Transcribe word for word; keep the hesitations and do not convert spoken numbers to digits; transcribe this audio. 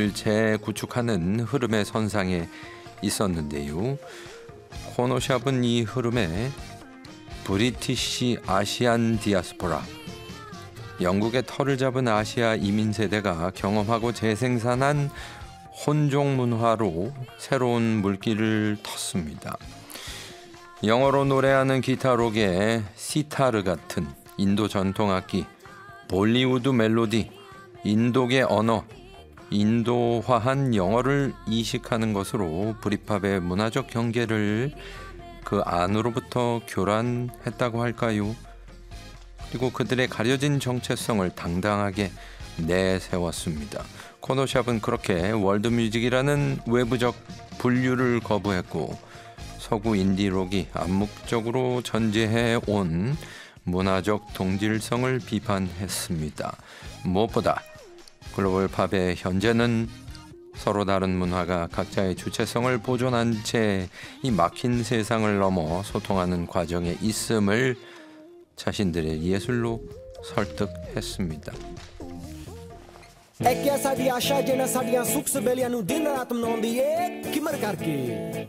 문화를 재구축하는 흐름의 선상에 있었는데요. 코노샵은 이 흐름에 브리티시 아시안 디아스포라, 영국의 털을 잡은 아시아 이민 세대가 경험하고 재생산한 혼종 문화로 새로운 물길을 텄습니다. 영어로 노래하는 기타록의 시타르 같은 인도 전통악기, 볼리우드 멜로디, 인도계 언어, 인도화한 영어를 이식하는 것으로 브릿팝의 문화적 경계를 그 안으로부터 교란했다고 할까요? 그리고 그들의 가려진 정체성을 당당하게 내세웠습니다. 코노샵은 그렇게 월드뮤직이라는 외부적 분류를 거부했고 서구 인디록이 암묵적으로 전제해 온 문화적 동질성을 비판했습니다. 무엇보다 글로벌 팝의 현재는 서로 다른 문화가 각자의 주체성을 보존한 채 이 막힌 세상을 넘어 소통하는 과정에 있음을 자신들의 예술로 설득했습니다. É que essa de achar de sadia sucks belia no din ratum non die kimmer karki